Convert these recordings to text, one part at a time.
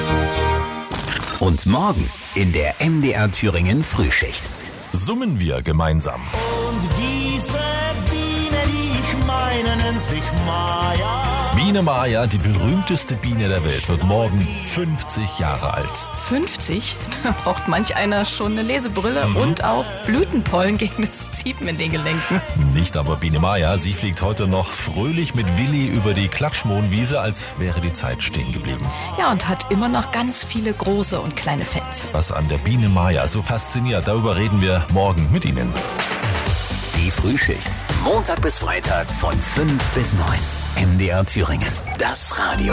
Und morgen in der MDR Thüringen Frühschicht. Summen wir gemeinsam. Und diese Biene, die ich meine, nennt sich Maya. Biene Maya, die berühmteste Biene der Welt, wird morgen 50 Jahre alt. 50? Da braucht manch einer schon eine Lesebrille und auch Blütenpollen gegen das Ziepen in den Gelenken. Nicht aber Biene Maya, sie fliegt heute noch fröhlich mit Willi über die Klatschmohnwiese, als wäre die Zeit stehen geblieben. Ja, und hat immer noch ganz viele große und kleine Fans. Was an der Biene Maya so fasziniert, darüber reden wir morgen mit Ihnen. Die Frühschicht. Montag bis Freitag von 5 bis 9. MDR Thüringen. Das Radio.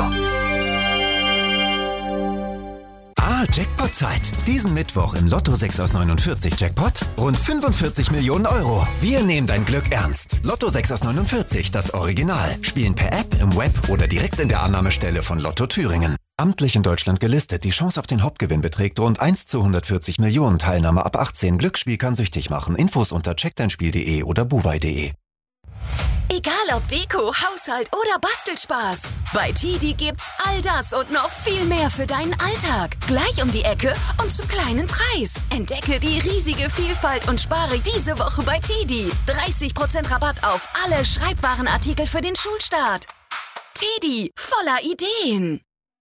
Jackpot-Zeit. Diesen Mittwoch im Lotto 6 aus 49 Jackpot rund 45 Millionen Euro. Wir nehmen dein Glück ernst. Lotto 6 aus 49, das Original. Spielen per App, im Web oder direkt in der Annahmestelle von Lotto Thüringen. Amtlich in Deutschland gelistet. Die Chance auf den Hauptgewinn beträgt rund 1 zu 140 Millionen. Teilnahme ab 18. Glücksspiel kann süchtig machen. Infos unter checkdeinspiel.de oder buwei.de. Egal ob Deko, Haushalt oder Bastelspaß. Bei TIDI gibt's all das und noch viel mehr für deinen Alltag. Gleich um die Ecke und zum kleinen Preis. Entdecke die riesige Vielfalt und spare diese Woche bei TIDI. 30% Rabatt auf alle Schreibwarenartikel für den Schulstart. TIDI, voller Ideen.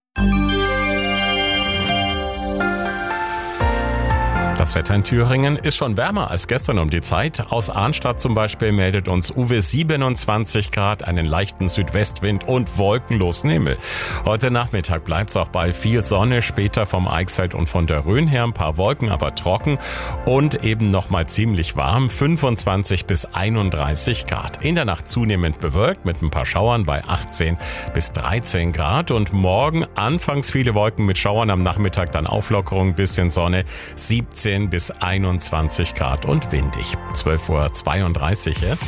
Das Wetter in Thüringen ist schon wärmer als gestern um die Zeit. Aus Arnstadt zum Beispiel meldet uns Uwe 27 Grad, einen leichten Südwestwind und wolkenlosen Himmel. Heute Nachmittag bleibt es auch bei viel Sonne, später vom Eichsfeld und von der Rhön her ein paar Wolken, aber trocken und eben nochmal ziemlich warm, 25 bis 31 Grad. In der Nacht zunehmend bewölkt mit ein paar Schauern bei 18 bis 13 Grad und morgen anfangs viele Wolken mit Schauern, am Nachmittag dann Auflockerung, bisschen Sonne, 17 bis 21 Grad und windig. 12:32 Uhr jetzt.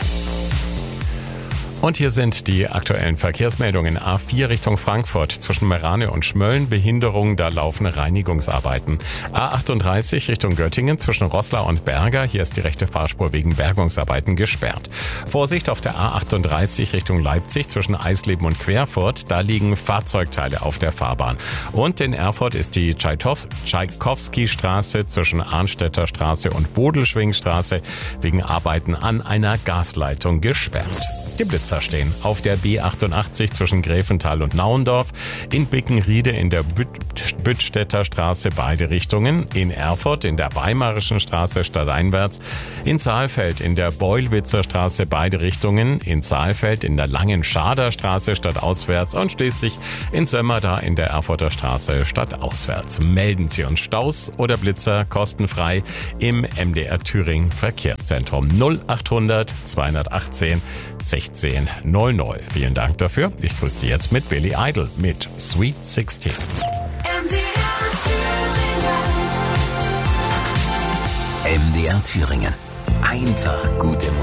Und hier sind die aktuellen Verkehrsmeldungen. A4 Richtung Frankfurt zwischen Merane und Schmölln, Behinderung, da laufen Reinigungsarbeiten. A38 Richtung Göttingen zwischen Roßla und Berger, hier ist die rechte Fahrspur wegen Bergungsarbeiten gesperrt. Vorsicht auf der A38 Richtung Leipzig zwischen Eisleben und Querfurt, da liegen Fahrzeugteile auf der Fahrbahn. Und in Erfurt ist die Tschaikowski-Straße zwischen Arnstädter Straße und Bodelschwingstraße wegen Arbeiten an einer Gasleitung gesperrt. Die Blitzer stehen auf der B88 zwischen Gräfenthal und Nauendorf, in Bickenriede in der Büttstädter Straße beide Richtungen, in Erfurt in der Weimarischen Straße stadteinwärts, in Saalfeld in der Beulwitzer Straße beide Richtungen, in Saalfeld in der Langen-Schader Straße stadtauswärts und schließlich in Sömmerda in der Erfurter Straße stadtauswärts. Melden Sie uns Staus oder Blitzer kostenfrei im MDR Thüringen Verkehrszentrum 0800 218 1600. Vielen Dank dafür. Ich grüße Sie jetzt mit Billy Idol mit Sweet 16. MDR Thüringen. Einfach gute Musik.